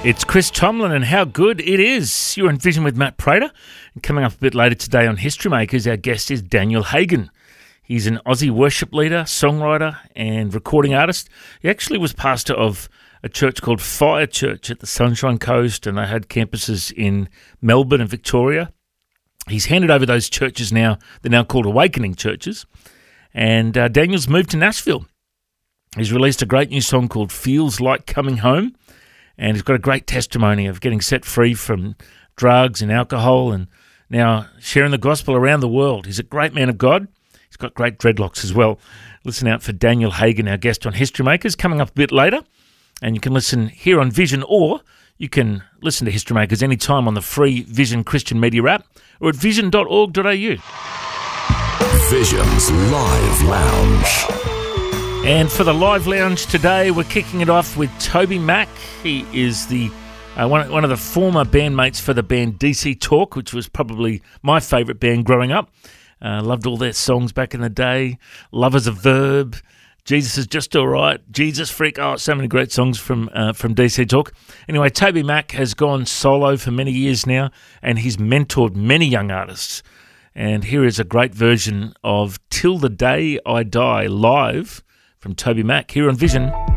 It's Chris Tomlin and how good it is. You're in Vision with Matt Prater. And coming up a bit later today on History Makers, our guest is Daniel Hagen. He's an Aussie worship leader, songwriter and recording artist. He actually was pastor of a church called Fire Church at the Sunshine Coast, and they had campuses in Melbourne and Victoria. He's handed over those churches now. They're now called Awakening Churches. And Daniel's moved to Nashville. He's released a great new song called Feels Like Coming Home. And he's got a great testimony of getting set free from drugs and alcohol and now sharing the gospel around the world. He's a great man of God. He's got great dreadlocks as well. Listen out for Daniel Hagen, our guest on History Makers, coming up a bit later. And you can listen here on Vision, or you can listen to History Makers anytime on the free Vision Christian Media app or at vision.org.au. Vision's Live Lounge. And for the Live Lounge today, we're kicking it off with Toby Mac. He is the one of the former bandmates for the band DC Talk, which was probably my favourite band growing up. Loved all their songs back in the day. Love as a Verb, Jesus is Just Alright, Jesus Freak. Oh, so many great songs from DC Talk. Anyway, Toby Mac has gone solo for many years now, and he's mentored many young artists. And here is a great version of Till the Day I Die live from Toby Mac here on Vision.